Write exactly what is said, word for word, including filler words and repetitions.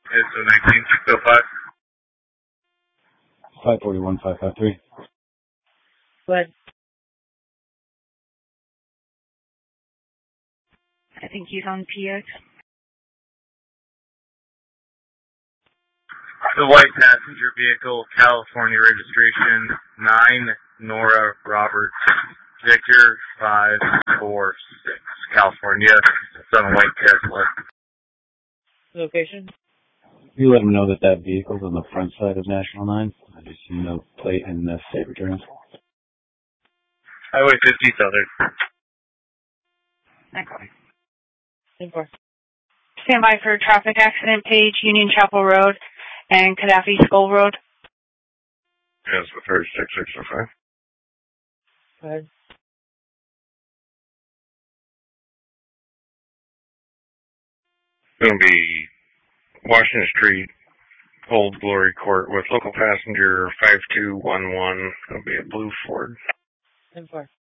It's a nineteen six oh five. five forty-one, five five three. Go ahead. I think he's on P X. The white passenger vehicle, California registration, nine Nora Roberts, Victor five four six, California. It's on a white Tesla. Location? You let him know that that vehicle's on the front side of National nine. I just seen the plate and the state returns. Highway fifty Southern. Next one. Stand by for traffic accident page, Union Chapel Road and Gaddafi Skull Road. Yes, the thirty-six six oh five. Go ahead. It's going to be Washington Street, Old Glory Court, with local passenger five two one one. It'll be a blue Ford. ten four.